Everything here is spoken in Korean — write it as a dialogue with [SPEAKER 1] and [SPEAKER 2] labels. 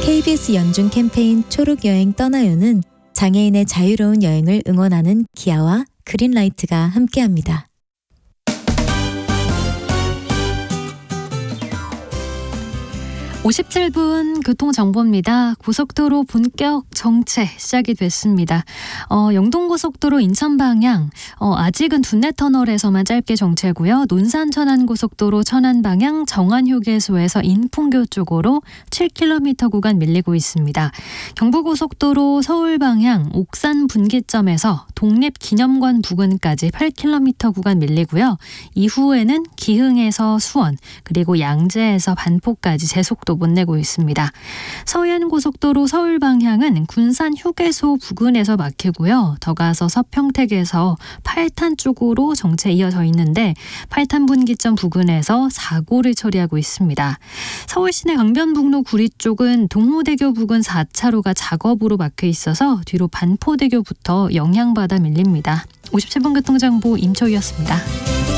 [SPEAKER 1] KBS 연중 캠페인 초록여행 떠나요는 장애인의 자유로운 여행을 응원하는 기아와 그린라이트가 함께합니다.
[SPEAKER 2] (57분) 교통정보입니다. 고속도로 본격 정체 시작이 됐습니다. 영동고속도로 인천 방향 아직은 둔내터널에서만 짧게 정체고요. 논산 천안고속도로 천안 방향 정안휴게소에서 인풍교 쪽으로 7km 구간 밀리고 있습니다. 경부고속도로 서울 방향 옥산 분기점에서 독립기념관 부근까지 8km 구간 밀리고요. 이후에는 기흥에서 수원 그리고 양재에서 반포까지 제속도 못 내고 있습니다. 서해안고속도로 서울 방향은 군산 휴게소 부근에서 막히고요. 더 가서 서평택에서 팔탄 쪽으로 정체 이어져 있는데 팔탄 분기점 부근에서 사고를 처리하고 있습니다. 서울시내 강변북로 구리 쪽은 동호대교 부근 4차로가 작업으로 막혀 있어서 뒤로 반포대교부터 영향받아 밀립니다. 57분 교통정보 임초희였습니다.